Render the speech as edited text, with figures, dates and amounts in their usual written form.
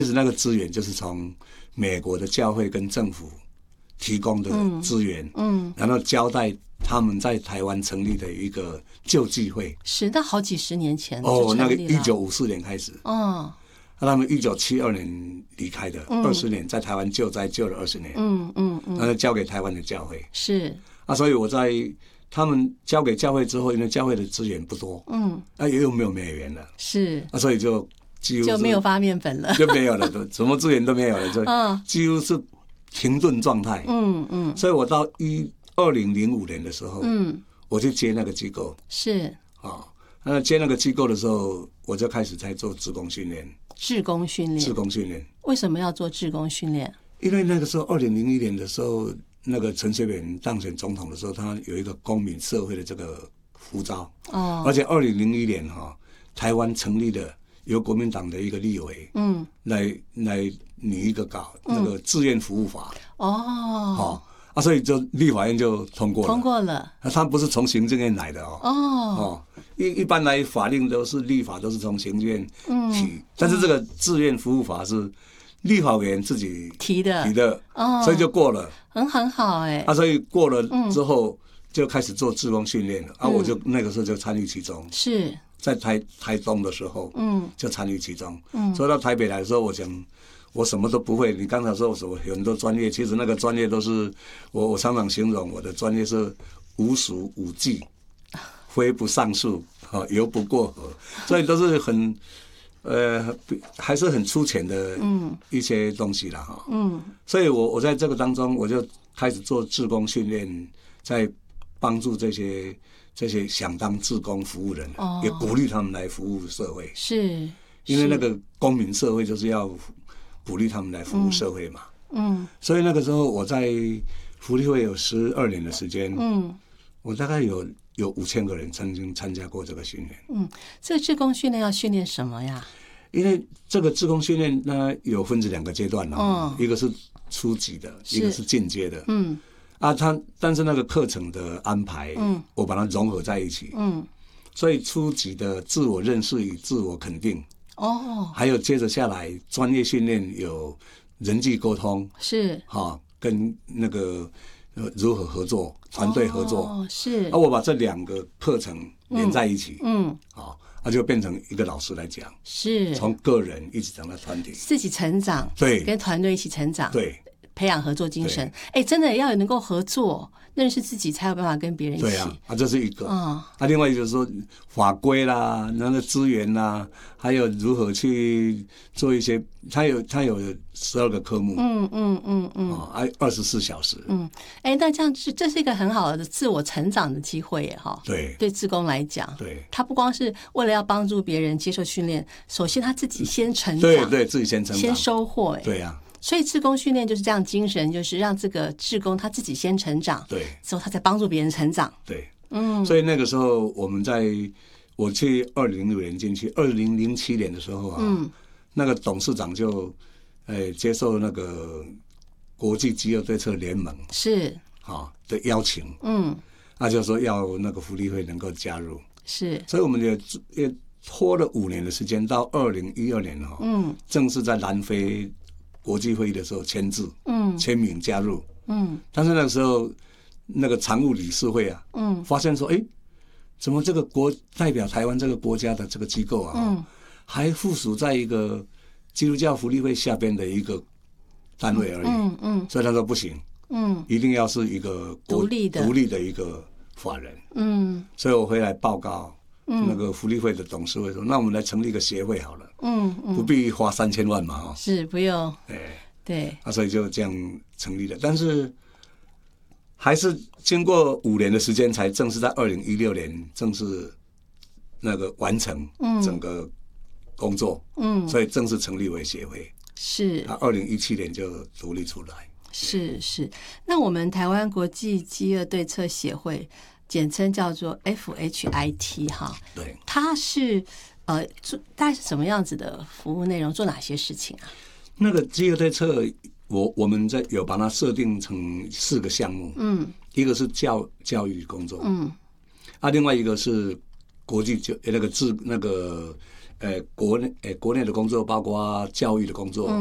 其实那个资源就是从美国的教会跟政府提供的资源，然后交代他们在台湾成立的一个救济会。 是，那好几十年前那个1954年开始。那他们1972年离开的，20年在台湾救灾救了20年。然后交给台湾的教会。 是。 所以我在他们交给教会之后，因为教会的资源不多，又没有美元了， 是。 所以就几乎就没有发面粉了， 就没有了，什么资源都没有了，就几乎是停顿状态。所以我到2005年的时候，我去接那个机构。 是。 那接那个机构的时候，我就开始在做志工训练。 志工训练。为什么要做志工训练？ 因为那个时候2001年的时候，那个陈水扁当选总统的时候，他有一个公民社会的这个呼召。而且2001年台湾成立了由国民党的一个立委，来拟一个稿那个志愿服务法。所以就立法院就通过了。他不是从行政院来的。一般来法令都是立法都是从行政院提，但是这个志愿服务法是立法委员自己提的，所以就过了。 很好哎。 所以过了之后就开始做志工训练了。我就那个时候就参与其中。是。在台东的时候，就参与其中。所以到台北来的时候，我想我什么都不会。你刚才说我有很多专业，其实那个专业都是我常常形容我的专业是无属五技，挥不上树，游不过河，所以都是很还是很粗浅的一些东西啦。所以我在这个当中，我就开始做志工训练，在帮助这些想当志工服务人，也鼓励他们来服务社会。是。因为那个公民社会就是要鼓励他们来服务社会嘛。所以那个时候我在福利会有12年的时间。我大概有5000个人曾经参加过这个训练。 这个志工训练要训练什么呀？ 因为这个志工训练呢有分成2个阶段了。一个是初级的，一个是进阶的。但是那个课程的安排，我把它融合在一起。所以初级的自我认识与自我肯定。还有接着下来专业训练有人际沟通。是。跟那个如何合作，团队合作。是。我把这2个课程连在一起。就变成一个老师来讲。是。从个人一直讲到团体， 自己成长。对。跟团队一起成长。对。培养合作精神。真的要能够合作，认识自己才有办法跟别人一起。 对这是一个。另外就是说法规啦，那个资源啦，还有如何去做一些，它有12个科目。24小时。 那这样这是一个很好的自我成长的机会耶。对志工来讲，对，他不光是为了要帮助别人接受训练，首先他自己先成长。对，自己先成长，先收获。对所以志工训练就是这样精神，就是让这个志工他自己先成长，对，之后他再帮助别人成长。对。 所以那个时候我去2006年进去，2007年的时候那个董事长就接受那个国际饥饿对策联盟是的邀请。那就说要那个福利会能够加入。是。所以我们也拖了5年的时间，到2012年正式在南非国际会议的时候签字，签名加入。但是那个时候那个常务理事会发现说，怎么这个代表台湾这个国家的这个机构还附属在一个基督教福利会下边的一个单位而已。所以他说不行，一定要是一个独立的一个法人。所以我回来报告那个福利会的董事会说，那我们来成立一个协会好了。不必花3000万嘛。 是不用。对。 所以就这样成立了，但是还是经过5年的时间，才正式在2016年正式那个完成整个工作。所以正式成立为协会。是。2017年就独立出来。 是。那我们台湾国际饥饿对策协会，简称叫做 FHIT 对。它是大概是什么样子的服务内容，做哪些事情啊？ 那个饥饿对策我们有把它设定成4个项目。一个是教育工作。另外一个是国际那个国内的工作，包括教育的工作，